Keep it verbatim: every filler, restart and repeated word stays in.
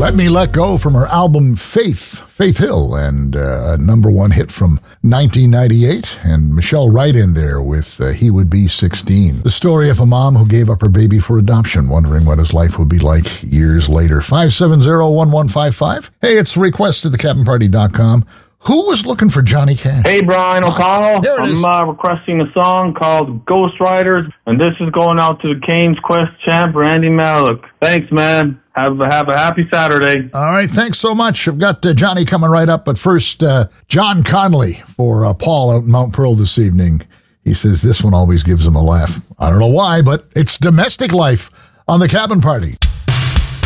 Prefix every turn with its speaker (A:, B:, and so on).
A: Let Me Let Go from her album Faith, Faith Hill, and uh, a number one hit from nineteen ninety-eight, and Michelle Wright in there with uh, He Would Be sixteen. The story of a mom who gave up her baby for adoption, wondering what his life would be like years later. five seven zero, one one five five. Hey, it's request at the cabin party dot com. Who was looking for Johnny Cash?
B: Hey, Brian O'Connell.
A: There it is.
B: I'm uh, requesting a song called Ghost Riders, and this is going out to the Cane's Quest champ, Randy Malik. Thanks, man. Have, have a happy Saturday.
A: All right, thanks so much. I've got uh, Johnny coming right up, but first, uh, John Conley for uh, Paul out in Mount Pearl this evening. He says this one always gives him a laugh. I don't know why, but it's Domestic Life on the Cabin Party.